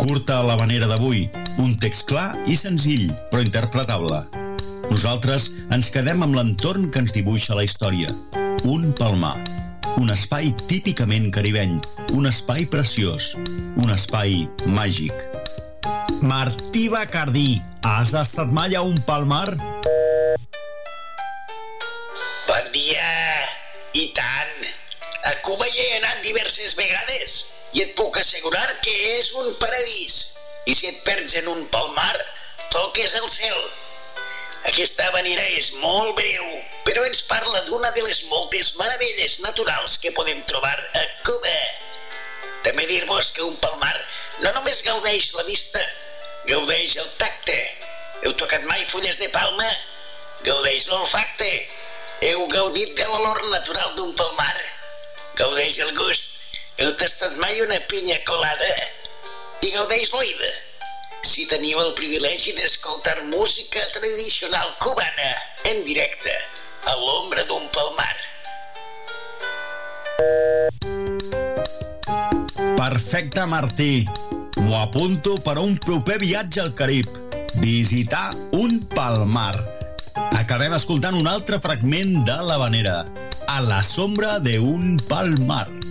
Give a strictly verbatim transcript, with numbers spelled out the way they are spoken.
Curta a l'havanera d'avui, un text clar i senzill, però interpretable. Nosaltres ens quedem amb l'entorn que ens dibuixa la història. Un palmar. Un espai típicament caribeny. Un espai preciós. Un espai màgic. Martí Bacardí, has estat mai a un palmar? Bon dia! I tant! A Cuba hi he anat diverses vegades i et puc assegurar que és un paradís. I si et perds en un palmar, toques el cel. Aquesta havanera és molt breu, però ens parla d'una de les moltes meravelles naturals que podem trobar a Cuba. També dir-vos que un palmar no només gaudeix la vista, gaudeix el tacte. Heu tocat mai fulles de palma? Gaudeix l'olfacte. Heu gaudit de l'olor natural d'un palmar? Gaudeix el gust. Heu tastat mai una pinya colada? I gaudeix l'oïda. Si teniu el privilegi d'escoltar música tradicional cubana en directe a l'ombra d'un palmar. Perfecte, Martí. M'ho apunto per a un proper viatge al Carib. Visitar un palmar. Acabem escoltant un altre fragment de l'havanera. A la sombra de un palmar.